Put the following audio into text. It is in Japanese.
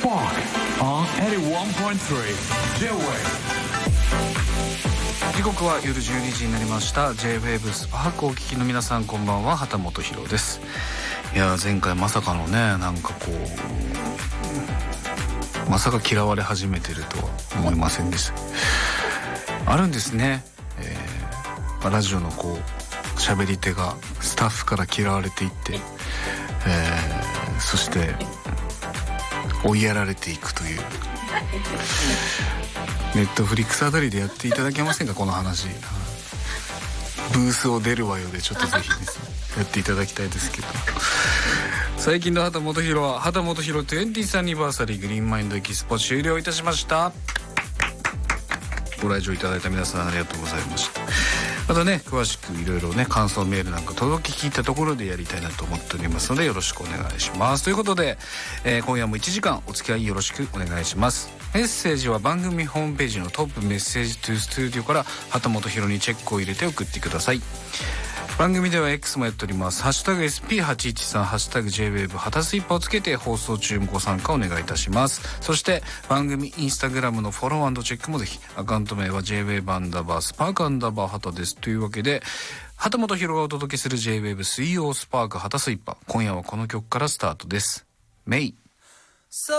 Spark on 81.3 J-Wave。 時刻は夜12時になりました。 J-Wave スパークをお聞きの皆さん、こんばんは。畑本博です。いや前回まさかのね、なんかこうまさか嫌われ始めてるとは思いませんでした。あるんですね、ラジオのこう喋り手がスタッフから嫌われていって、そして追いやられていくというネットフリックスあたりでやっていただけませんか、この話。ブースを出るわよでちょっとぜひですねやっていただきたいですけど。最近の畑本博は畑本博 20th アニバーサリーグリーンマインドエキスポ終了いたしました。ご来場いただいた皆さんありがとうございました。またね、詳しくいろいろね、感想メールなんか届き聞いたところでやりたいなと思っておりますので、よろしくお願いします。ということで、今夜も1時間お付き合いよろしくお願いします。メッセージは番組ホームページのトップメッセージトゥースタジオから畑本博にチェックを入れて送ってください。番組では X もやっております。ハッシュタグ SP813 ハッシュタグ JWAVE ハタスイッパーをつけて放送中もご参加お願いいたします。そして番組インスタグラムのフォロー&チェックもぜひ。アカウント名は JWAVE_ スパーク_ ハタです。というわけで、畑本博がお届けする JWAVE 水曜スパークハタスイッパー、今夜はこの曲からスタートです。メイ。